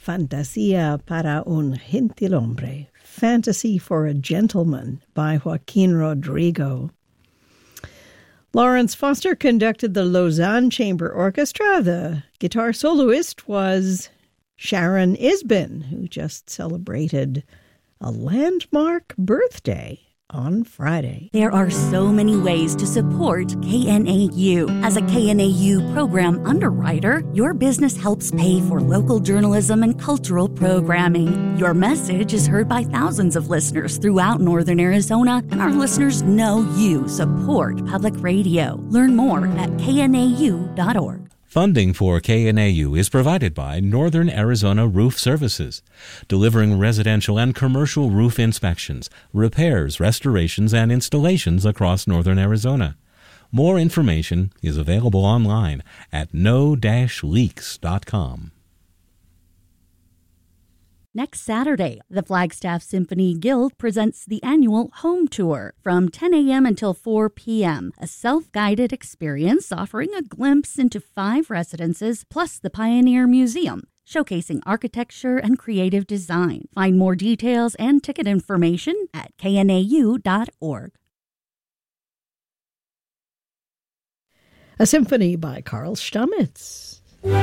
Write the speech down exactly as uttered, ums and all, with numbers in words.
Fantasía para un gentilhombre, Fantasy for a Gentleman by Joaquin Rodrigo. Lawrence Foster conducted the Lausanne Chamber Orchestra. The guitar soloist was Sharon Isbin, who just celebrated a landmark birthday on Friday. There are so many ways to support K N A U. As a K N A U program underwriter, your business helps pay for local journalism and cultural programming. Your message is heard by thousands of listeners throughout Northern Arizona, and our listeners know you support public radio. Learn more at K N A U dot org. Funding for K N A U is provided by Northern Arizona Roof Services, delivering residential and commercial roof inspections, repairs, restorations, and installations across Northern Arizona. More information is available online at no dash leaks dot com. Next Saturday, the Flagstaff Symphony Guild presents the annual Home Tour from ten a.m. until four p.m., a self-guided experience offering a glimpse into five residences plus the Pioneer Museum, showcasing architecture and creative design. Find more details and ticket information at K N A U dot org. A symphony by Carl Stamitz.